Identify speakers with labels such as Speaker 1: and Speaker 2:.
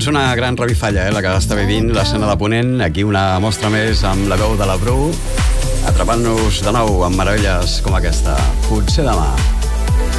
Speaker 1: Doncs una gran revifalla, la que està vivint l'escena de Ponent. Aquí una mostra més amb la veu de la Bru, atrapant-nos de nou amb meravelles com aquesta. Potser demà.